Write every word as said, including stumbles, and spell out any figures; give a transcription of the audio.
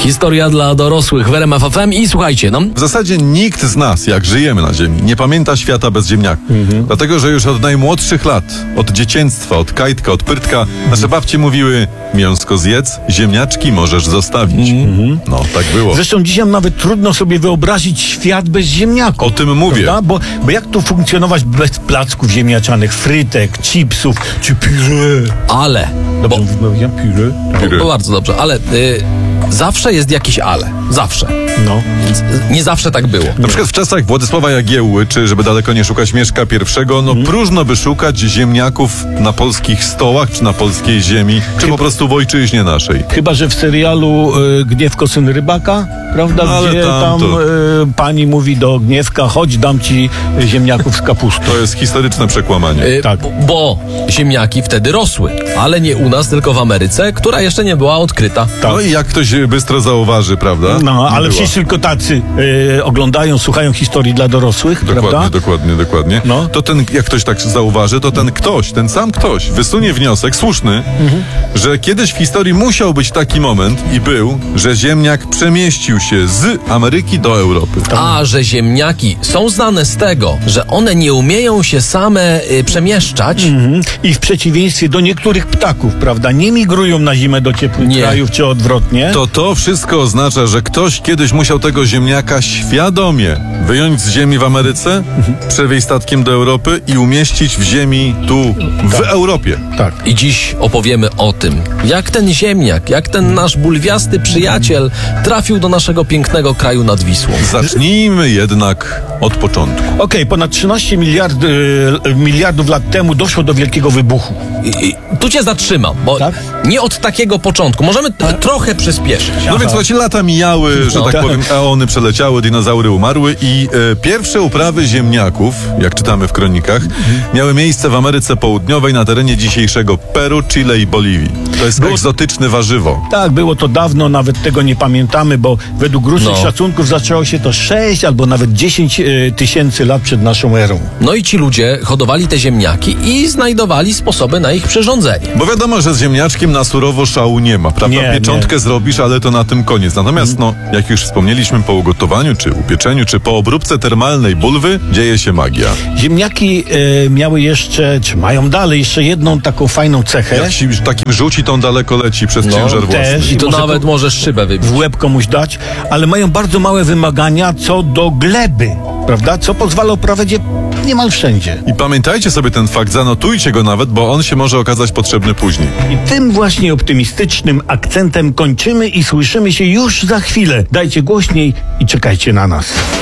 Historia dla dorosłych w R M F F M i słuchajcie, no. W zasadzie nikt z nas, jak żyjemy na ziemi, nie pamięta świata bez ziemniaków. Mhm. Dlatego, że już od najmłodszych lat, od dzieciństwa, od kajtka, od pyrtka, mhm. nasze babcie mówiły: mięsko zjedz, ziemniaczki możesz zostawić. Mhm. No, tak było. Zresztą dzisiaj nawet trudno sobie wyobrazić świat bez ziemniaków. O tym mówię. Bo, bo jak tu funkcjonować bez placków ziemniaczanych, frytek, chipsów, czy puree? Ale. Dobrze bo, mówię, puree? Puree. To bardzo dobrze, ale... Y Zawsze jest jakiś ale. Zawsze. No. Nie zawsze tak było. Na przykład w czasach Władysława Jagiełły, czy żeby daleko nie szukać Mieszka pierwszego, no mm. próżno by szukać ziemniaków na polskich stołach, czy na polskiej ziemi, czy Chyba... po prostu w ojczyźnie naszej. Chyba że w serialu y, Gniewko, syn rybaka, prawda? No, gdzie tam, tam y, pani mówi do Gniewka: chodź, dam ci ziemniaków z kapusty. To jest historyczne przekłamanie. Y, tak. Bo ziemniaki wtedy rosły, ale nie u nas, tylko w Ameryce, która jeszcze nie była odkryta. Tak. No i jak ktoś bystro zauważy, prawda? No, ale wszyscy tylko tacy y, oglądają, słuchają historii dla dorosłych, dokładnie, prawda? Dokładnie, dokładnie. No. To ten, jak ktoś tak zauważy, to ten ktoś, ten sam ktoś wysunie wniosek słuszny, mhm. że kiedyś w historii musiał być taki moment i był, że ziemniak przemieścił się z Ameryki do Europy. A, że ziemniaki są znane z tego, że one nie umieją się same y, przemieszczać. Mhm. I w przeciwieństwie do niektórych ptaków, prawda? Nie migrują na zimę do ciepłych nie. krajów, czy odwrotnie. To to wszystko oznacza, że ktoś kiedyś musiał tego ziemniaka świadomie wyjąć z ziemi w Ameryce, mhm. przewieźć statkiem do Europy i umieścić w ziemi tu, w tak. Europie. Tak. I dziś opowiemy o tym, jak ten ziemniak, jak ten nasz bulwiasty przyjaciel trafił do naszego pięknego kraju nad Wisłą. Zacznijmy jednak od początku. Okej, okay, ponad trzynaście miliard, y, miliardów lat temu doszło do wielkiego wybuchu. I, i, tu cię zatrzymam, bo tak? nie od takiego początku. Możemy t- trochę przyspieszyć. No Aha. więc słuchajcie, lata mijały, że no, tak, tak powiem, eony przeleciały, dinozaury umarły i e, pierwsze uprawy ziemniaków, jak czytamy w kronikach, mhm. miały miejsce w Ameryce Południowej na terenie dzisiejszego Peru, Chile i Boliwii. To jest było... egzotyczne warzywo. Tak, było to dawno, nawet tego nie pamiętamy, bo według różnych no. szacunków zaczęło się to sześć albo nawet dziesięć y, tysięcy lat przed naszą erą. No i ci ludzie hodowali te ziemniaki i znajdowali sposoby na ich przyrządzenie. Bo wiadomo, że z ziemniaczkiem na surowo szału nie ma, prawda? Nie, Pieczątkę nie. zrobisz, ale to na tym koniec. Natomiast, no, jak już wspomnieliśmy, po ugotowaniu, czy upieczeniu, czy po obróbce termalnej bulwy dzieje się magia. Ziemniaki y, miały jeszcze, czy mają dalej jeszcze jedną taką fajną cechę. Jak się takim rzuci, to on daleko leci przez no, ciężar własny. I to może nawet po, możesz szybę wybić. W łeb komuś dać, ale mają bardzo małe wymagania co do gleby, prawda? Co pozwala uprawiać je niemal wszędzie. I pamiętajcie sobie ten fakt, zanotujcie go nawet, bo on się może okazać potrzebny później. I tym właśnie optymistycznym akcentem kończymy i słyszymy się już za chwilę. Dajcie głośniej i czekajcie na nas.